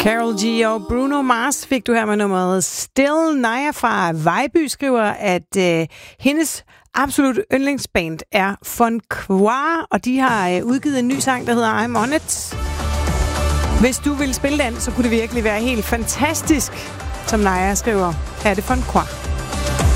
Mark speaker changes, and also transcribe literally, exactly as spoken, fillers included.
Speaker 1: Karol G og Bruno Mars fik du her med nummeret Still. Naja fra Vejby skriver, at øh, hendes absolut yndlingsband er Fun Qua, og de har øh, udgivet en ny sang, der hedder I'm On It. Hvis du vil spille den, så kunne det virkelig være helt fantastisk, som Naja skriver. Her er det Fun Qua.